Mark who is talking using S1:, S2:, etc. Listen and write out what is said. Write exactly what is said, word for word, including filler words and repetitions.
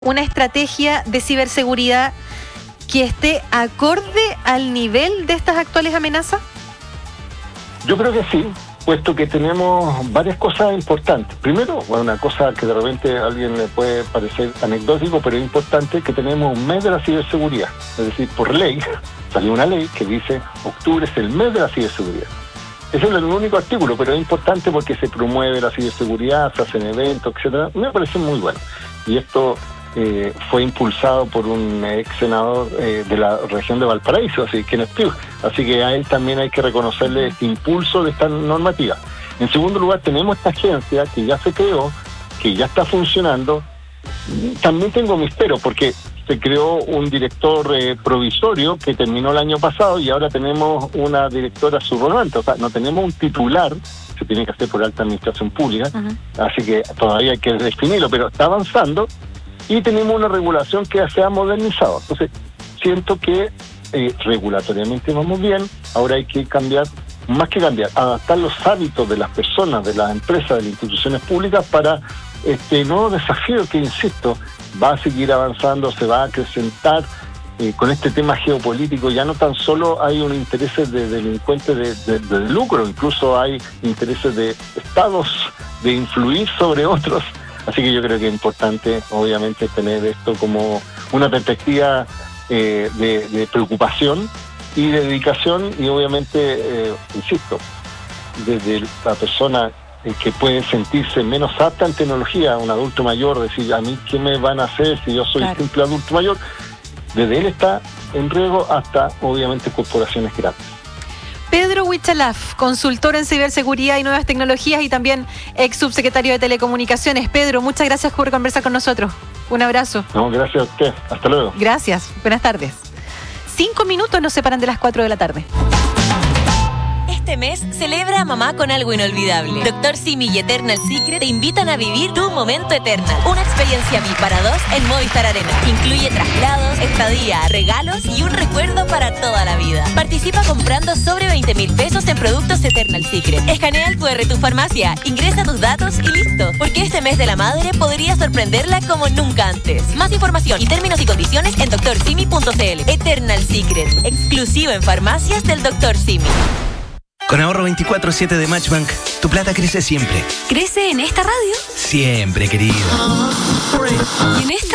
S1: una estrategia de ciberseguridad que esté acorde al nivel de estas actuales amenazas?
S2: Yo creo que sí, puesto que tenemos varias cosas importantes. Primero, bueno, una cosa que de repente a alguien le puede parecer anecdótico, pero es importante, que tenemos un mes de la ciberseguridad. Es decir, por ley, salió una ley que dice octubre es el mes de la ciberseguridad. Ese es el único artículo, pero es importante porque se promueve la ciberseguridad, se hacen eventos, etcétera. Me parece muy bueno. Y esto eh, fue impulsado por un ex senador eh, de la región de Valparaíso, así que, así que a él también hay que reconocerle este impulso de esta normativa. En segundo lugar, tenemos esta agencia que ya se creó, que ya está funcionando. También tengo mis peros, porque se creó un director eh, provisorio que terminó el año pasado y ahora tenemos una directora subrogante. O sea, no tenemos un titular, se tiene que hacer por alta administración pública, uh-huh. Así que todavía hay que definirlo, pero está avanzando y tenemos una regulación que se ha modernizado. Entonces, siento que eh, regulatoriamente vamos bien, ahora hay que cambiar, más que cambiar, adaptar los hábitos de las personas, de las empresas, de las instituciones públicas para este nuevo desafío que, insisto, va a seguir avanzando, se va a acrecentar eh, con este tema geopolítico. Ya no tan solo hay un interés de delincuentes de, de, de lucro, incluso hay intereses de estados de influir sobre otros. Así que yo creo que es importante, obviamente, tener esto como una perspectiva eh, de, de preocupación y de dedicación y, obviamente, eh, insisto, desde la persona que puede sentirse menos apta en tecnología, un adulto mayor, decir, a mí, ¿qué me van a hacer si yo soy claro. simple adulto mayor? Desde él está en riesgo hasta, obviamente, corporaciones grandes.
S1: Pedro Huichalaf, consultor en ciberseguridad y nuevas tecnologías y también ex subsecretario de Telecomunicaciones. Pedro, muchas gracias por conversar con nosotros. Un abrazo.
S2: No, gracias a usted. Hasta luego.
S1: Gracias. Buenas tardes. Cinco minutos nos separan de las cuatro de la tarde.
S3: Este mes celebra a mamá con algo inolvidable. Doctor Simi y Eternal Secret te invitan a vivir tu momento Eternal. Una experiencia V I P para dos en Movistar Arena. Incluye traslados, estadía, regalos y un recuerdo para toda la vida. Participa comprando sobre veinte mil pesos en productos Eternal Secret. Escanea el cu erre tu farmacia, ingresa tus datos y listo. Porque este mes de la madre podría sorprenderla como nunca antes. Más información y términos y condiciones en doctor simi punto c l. Eternal Secret, exclusivo en farmacias del doctor Simi.
S4: Con ahorro veinticuatro siete de Matchbank, tu plata crece siempre.
S3: ¿Crece en esta radio?
S4: Siempre, querido.
S3: ¿En esta?